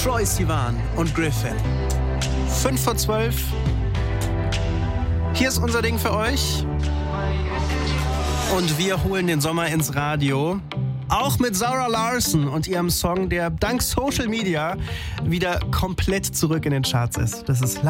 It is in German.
Troye Sivan und Griffin. 11:55. Hier ist unser Ding für euch. Und wir holen den Sommer ins Radio. Auch mit Zara Larsson und ihrem Song, der dank Social Media wieder komplett zurück in den Charts ist. Das ist